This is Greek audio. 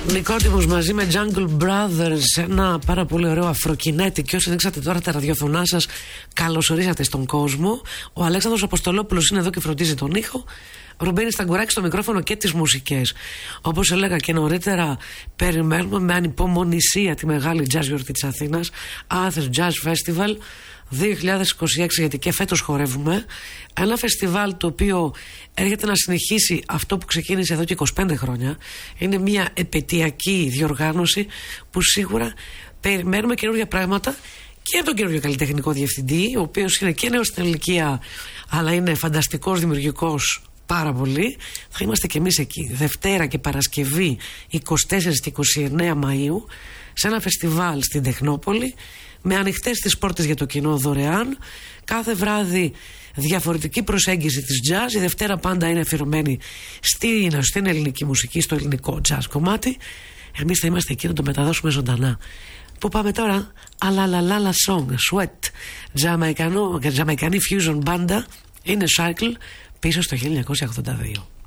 Νικότιμος μαζί με Jungle Brothers, ένα πάρα πολύ ωραίο αφροκινέτη. Και όσοι ανοίξατε τώρα τα ραδιοφωνά σας, καλώς ορίσατε στον κόσμο. Ο Αλέξανδρος Αποστολόπουλος είναι εδώ και φροντίζει τον ήχο. Ρουμπένι Σταγκουράκη στο μικρόφωνο και τις μουσικές. Όπως έλεγα και νωρίτερα, περιμένουμε με ανυπομονησία τη μεγάλη jazz γιορτή της Αθήνας, Athens Jazz Festival 2026, γιατί και φέτος χορεύουμε. Ένα φεστιβάλ το οποίο έρχεται να συνεχίσει αυτό που ξεκίνησε εδώ και 25 χρόνια. Είναι μια επετειακή διοργάνωση που σίγουρα περιμένουμε καινούργια πράγματα και τον καινούργιο καλλιτεχνικό διευθυντή, ο οποίος είναι και νέος στην ηλικία, αλλά είναι φανταστικός, δημιουργικός πάρα πολύ. Θα είμαστε και εμείς εκεί Δευτέρα και Παρασκευή 24 και 29 Μαΐου σε ένα φεστιβάλ στην Τεχνόπολη, με ανοιχτές τις πόρτες για το κοινό, δωρεάν. Κάθε βράδυ διαφορετική προσέγγιση της jazz. Η Δευτέρα πάντα είναι αφιερωμένη στην ελληνική μουσική, στο ελληνικό jazz κομμάτι. Εμείς θα είμαστε εκεί να το μεταδώσουμε ζωντανά. Πού πάμε τώρα? Αλαλαλάλα song, Sweat, Τζαμαϊκανή fusion μπάντα. Είναι Cycle, πίσω στο 1982.